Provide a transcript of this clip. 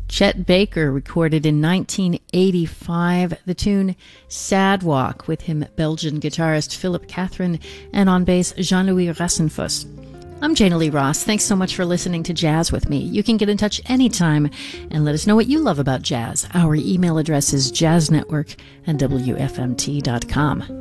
Chet Baker recorded in 1985 the tune Sad Walk with him Belgian guitarist Philip Catherine and on bass Jean-Louis Rassenfuss. I'm Jana Lee Ross. Thanks so much for listening to Jazz with me. You can get in touch anytime and let us know what you love about jazz. Our email address is jazznetwork@wfmt.com.